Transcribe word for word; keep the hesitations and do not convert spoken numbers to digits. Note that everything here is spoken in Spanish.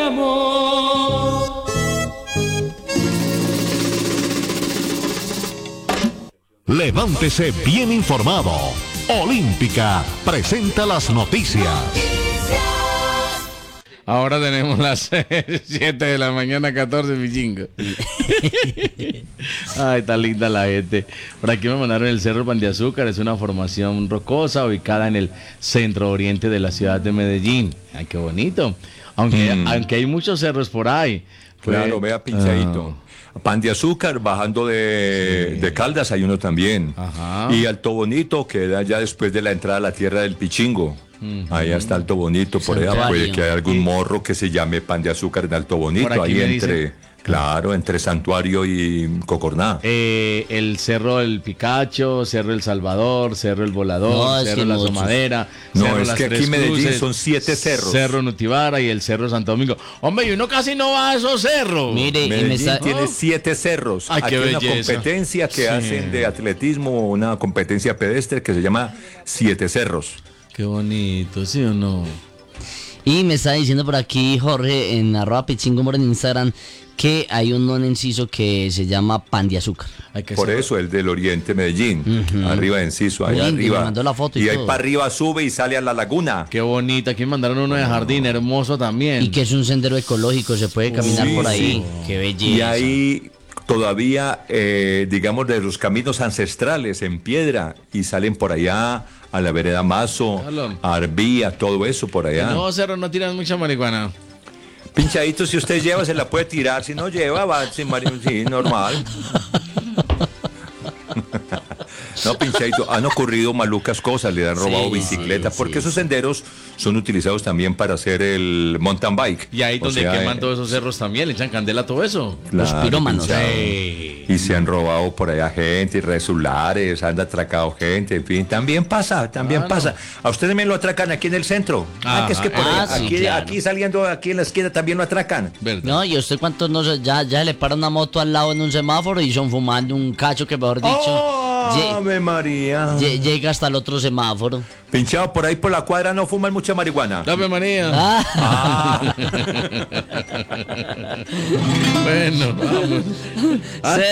amor. Levántese bien informado. Olímpica presenta las noticias. Ahora tenemos las siete de la mañana, catorce Pichingo. Ay, está linda la gente. Por aquí me mandaron el Cerro Pan de Azúcar. Es una formación rocosa ubicada en el centro oriente de la ciudad de Medellín. Ay, qué bonito. Aunque, mm. aunque hay muchos cerros por ahí. Claro, Fue, vea pinchadito. Uh, Pan de Azúcar, bajando de, sí. de Caldas, hay uno también. Ajá. Y Alto Bonito, que da ya después de la entrada a la tierra del Pichingo. Uh-huh. Allá está Alto Bonito, por allá puede que haya algún morro que se llame Pan de Azúcar en Alto Bonito, ahí entre, dice... claro, entre Santuario y Cocorná. Eh, el Cerro El Picacho, Cerro El Salvador, Cerro El Volador, no, Cerro La Somadera, no, Cerro es Las que Tres aquí en Medellín Cruces, son siete cerros. Cerro Nutibara y el Cerro Santo Domingo. Hombre, y uno casi no va a esos cerros. Mire, Medellín y me sa- tiene siete cerros. Ay, aquí qué hay belleza. Una competencia que sí. hacen de atletismo, una competencia pedestre que se llama Siete Cerros. Qué bonito, ¿sí o no? Y me está diciendo por aquí Jorge en arroba pichingomor en Instagram que hay un non enciso que se llama Pan de Azúcar. Por saber. Eso el del Oriente Medellín, uh-huh. arriba de Enciso, allá lindo, arriba. Me mandó la foto y, y ahí todo. para arriba sube y sale a la laguna. Qué bonita, aquí me mandaron uno de jardín, hermoso también. Y que es un sendero ecológico, se puede caminar sí, por ahí. Sí. Qué belleza. Y ahí todavía, eh, digamos, de los caminos ancestrales en piedra y salen por allá a la vereda Mazo, a Arbía, todo eso por allá. No, Cerro, no tiran mucha marihuana. Pinchadito, si usted lleva, se la puede tirar. Si no lleva, va sin marihuana, sí, normal. No, pinchadito, han ocurrido malucas cosas, le han robado sí, bicicletas, sí, porque sí, esos senderos son utilizados también para hacer el mountain bike. Y ahí donde sea, queman eh, todos esos cerros también, le echan candela a todo eso. Claro, los pirómanos. Sí. Y se han robado por allá gente, celulares, han atracado gente, en fin, también pasa, también ah, pasa. No. A ustedes me lo atracan aquí en el centro. Ah, ah que es que por ah, ahí, sí, aquí, claro. aquí saliendo aquí en la esquina también lo atracan. ¿Verdad? No, y usted cuántos no sé, ya, ya le para una moto al lado en un semáforo y son fumando un cacho que mejor dicho. Oh. Ave María. Llega hasta el otro semáforo. Pinchado, por ahí por la cuadra no fuman mucha marihuana. Ave María. Ah. Ah. Bueno, vamos.